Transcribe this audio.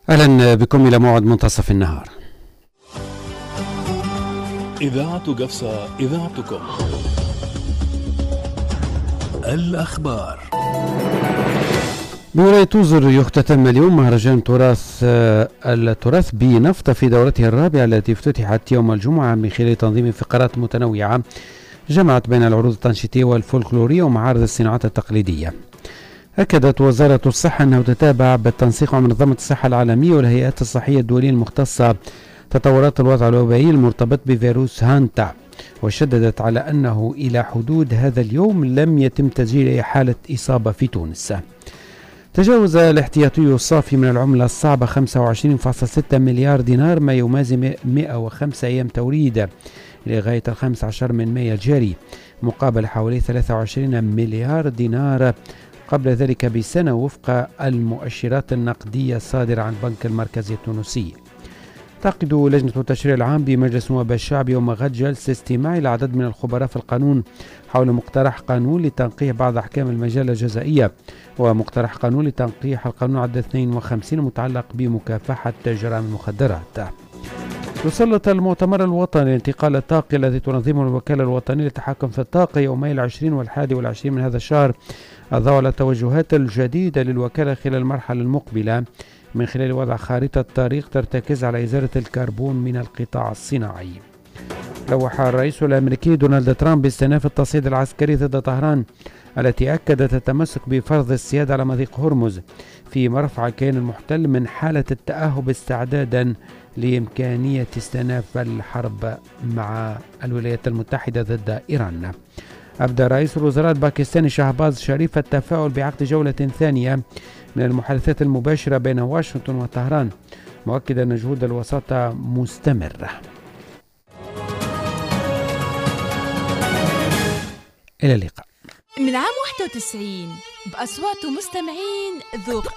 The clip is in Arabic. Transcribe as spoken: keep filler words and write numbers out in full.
أهلا بكم إلى موعد منتصف النهار. إذاعة قفصة، إذاعتكم. الأخبار. بولاية توزر يختتم اليوم مهرجان تراث التراث بنفط في دورته الرابعة التي افتتحت يوم الجمعة من خلال تنظيم فقرات متنوعة جمعت بين العروض التنشيطية والفولكلورية ومعارض الصناعات التقليدية. أكدت وزارة الصحة أنه تتابع بالتنسيق مع منظمة الصحة العالمية والهيئات الصحية الدولية المختصة تطورات الوضع الوبائي المرتبط بفيروس هانتا، وشددت على أنه إلى حدود هذا اليوم لم يتم تسجيل أي حالة إصابة في تونس. تجاوز الاحتياطي الصافي من العملة الصعبة خمسة وعشرين فاصلة ستة مليار دينار، ما يمازن مئة وخمسة أيام توريد لغاية الخامس عشر من مايو الجاري، مقابل حوالي ثلاثة وعشرين مليار دينار قبل ذلك بسنة، وفق المؤشرات النقدية الصادرة عن البنك المركزي التونسي. تعقد لجنة التشريع العام بمجلس نواب الشعب يوم غد جلسة استماع إلى عدد من الخبراء في القانون حول مقترح قانون لتنقيح بعض أحكام المجال الجزائية، ومقترح قانون لتنقيح القانون عدد اثنين وخمسين المتعلق بمكافحة جرائم المخدرات. يسلط المؤتمر الوطني لانتقال الطاقة الذي تنظمه الوكالة الوطنية للتحكم في الطاقة يومي العشرين والحادي والعشرين من هذا الشهر الضوء على التوجهات الجديدة للوكالة خلال المرحلة المقبلة من خلال وضع خارطة طريق ترتكز على إزالة الكربون من القطاع الصناعي. لوح الرئيس الأمريكي دونالد ترامب باستئناف التصعيد العسكري ضد طهران التي أكدت التمسك بفرض السيادة على مضيق هرمز، في مرفع كان المحتل من حالة التأهب استعدادا لإمكانية استئناف الحرب مع الولايات المتحدة ضد إيران. أبدى رئيس الوزراء الباكستاني شهباز شريف التفاؤل بعقد جولة ثانية من المحادثات المباشرة بين واشنطن وطهران، مؤكدا أن جهود الوساطة مستمرة. إلى اللقاء. من عام واحد وتسعين بأصوات مستمعين ذوق